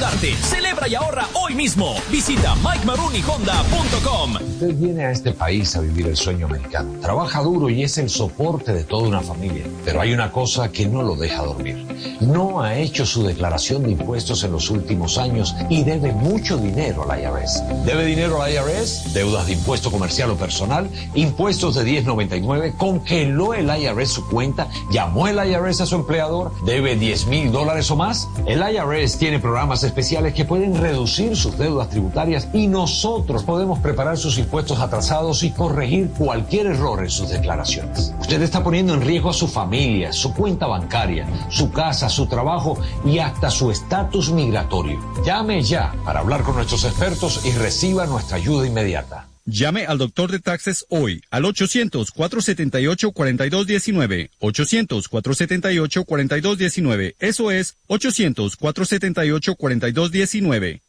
ayudarte. Celebra y ahorra hoy mismo. Visita MikeMaroneyHonda.com. Usted viene a este país a vivir el sueño americano. Trabaja duro y es el soporte de toda una familia. Pero hay una cosa que no lo deja dormir. No ha hecho su declaración de impuestos en los últimos años y debe mucho dinero al IRS. ¿Debe dinero al IRS? Deudas de impuesto comercial o personal, impuestos de 1099, congeló el IRS su cuenta, llamó el IRS a su empleador, debe $10,000 o más. El IRS tiene programas especiales que pueden reducir sus deudas tributarias y nosotros podemos preparar sus impuestos atrasados y corregir cualquier error en sus declaraciones. Usted está poniendo en riesgo a su familia, su cuenta bancaria, su casa, su trabajo y hasta su estatus migratorio. Llame ya para hablar con nuestros expertos y reciba nuestra ayuda inmediata. Llame al doctor de taxes hoy al 800-478-4219. 800-478-4219. Eso es 800-478-4219.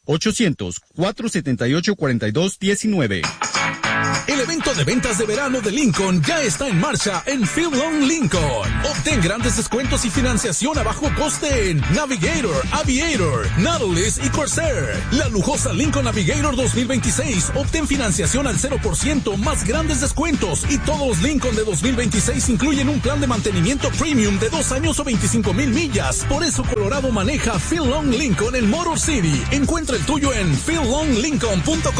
800-478-4219. El evento de ventas de verano de Lincoln ya está en marcha en Fieldon Lincoln. Obtén grandes descuentos y financiación a bajo coste en Navigator, Aviator, Nautilus y Corsair. La lujosa Lincoln Navigator 2026. Obtén financiación al 0%, más grandes descuentos. Y todos los Lincoln de 2026 incluyen un plan de mantenimiento premium de 2 años o 25,000 millas. Por eso Colorado maneja Fieldon Lincoln en Motor City. Encuentra el tuyo en fieldonlincoln.com.